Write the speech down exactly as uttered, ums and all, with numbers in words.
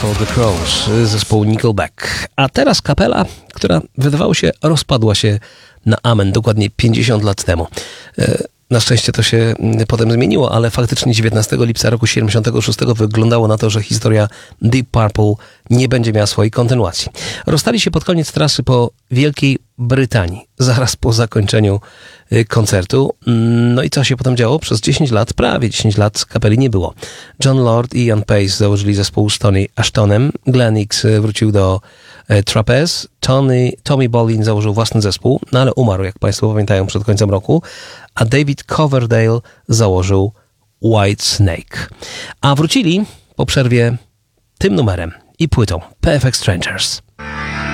for the Crows, zespołu Nickelback. A teraz kapela, która wydawało się rozpadła się na amen dokładnie pięćdziesiąt lat temu. Na szczęście to się potem zmieniło, ale faktycznie dziewiętnastego lipca roku siedemdziesiątego szóstego wyglądało na to, że historia Deep Purple nie będzie miała swojej kontynuacji. Rozstali się pod koniec trasy po Wielkiej Brytanii, zaraz po zakończeniu koncertu. No i co się potem działo? Przez dziesięć lat, prawie dziesięć lat kapeli nie było. John Lord i Ian Pace założyli zespół z Tony Ashtonem, Glenn Hicks wrócił do Trapeze, Tony, Tommy Bolin założył własny zespół, no ale umarł, jak Państwo pamiętają, przed końcem roku, a David Coverdale założył Whitesnake. A wrócili po przerwie tym numerem i płytą Perfect Strangers.